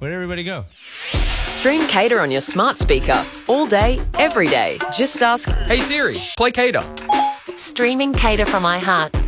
Where'd everybody go? Stream Cater on your smart speaker all day, every day. Just ask, Hey Siri, play Cater. Streaming Cater from iHeart.